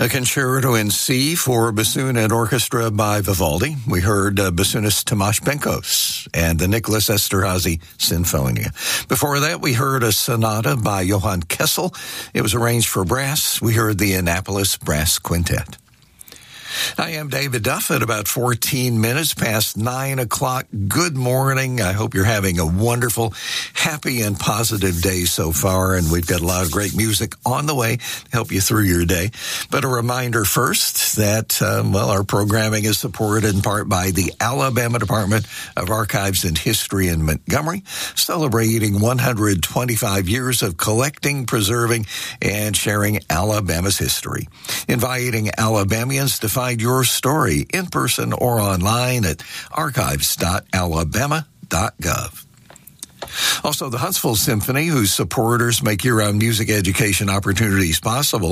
A concerto in C for bassoon and orchestra by Vivaldi. We heard bassoonist Tomasz Benkos and the Nicholas Esterhazy Sinfonia. Before that, we heard a sonata by Johann Kessel. It was arranged for brass. We heard the Annapolis Brass Quintet. I am David Duff at about 14 minutes past 9 o'clock. Good morning. I hope you're having a wonderful, happy, and positive day so far, and we've got a lot of great music on the way to help you through your day. But a reminder first that, our programming is supported in part by the Alabama Department of Archives and History in Montgomery, celebrating 125 years of collecting, preserving, and sharing Alabama's history. Inviting Alabamians to find your story in person or online at archives.alabama.gov. Also, the Huntsville Symphony, whose supporters make year-round music education opportunities possible,